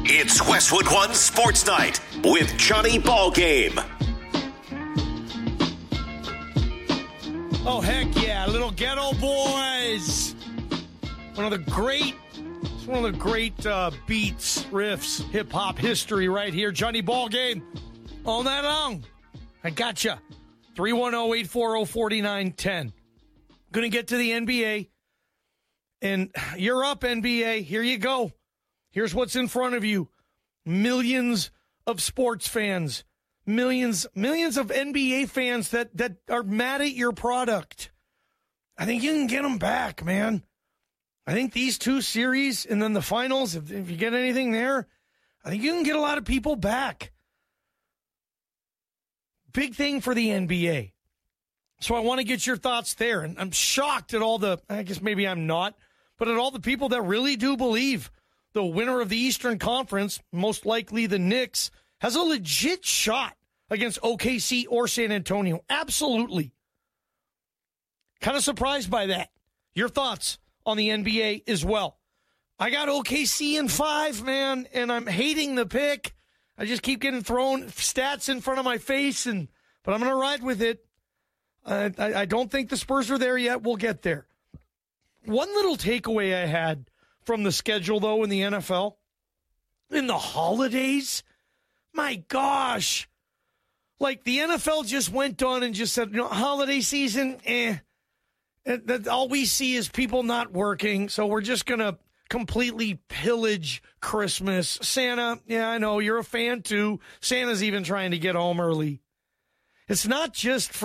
It's Westwood One Sports Night with Johnny Ballgame. Oh, heck yeah. Little Ghetto Boys. One of the great beats, riffs, hip-hop history right here. Johnny Ballgame. All night long. I gotcha. 310-840-4910. Going to get to the NBA. And you're up, NBA. Here you go. Here's what's in front of you. Millions of sports fans. Millions of NBA fans that are mad at your product. I think you can get them back, man. I think these two series and then the finals, if you get anything there, I think you can get a lot of people back. Big thing for the NBA. So I want to get your thoughts there. And I'm shocked at I guess maybe I'm not, but at all the people that really do believe the winner of the Eastern Conference, most likely the Knicks, has a legit shot against OKC or San Antonio. Absolutely. Kind of surprised by that. Your thoughts on the NBA as well. I got OKC in 5, man, and I'm hating the pick. I just keep getting thrown stats in front of my face, but I'm going to ride with it. I don't think the Spurs are there yet. We'll get there. One little takeaway I had from the schedule, though, in the NFL, in the holidays, my gosh. Like, the NFL just went on and just said, holiday season, all we see is people not working, so we're just going to completely pillage Christmas. Santa, yeah, I know, you're a fan too. Santa's even trying to get home early. It's not just for